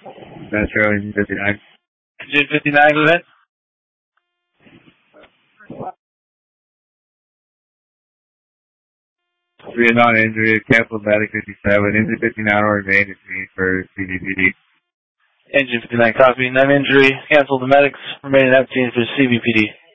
Metro Engine 59. Engine 59, go ahead. 3 non-injury, canceled medic 57, engine 59 will remain if need for CBPD. Engine 59, copy. Non-injury, canceled the medics, remaining empty for CBPD.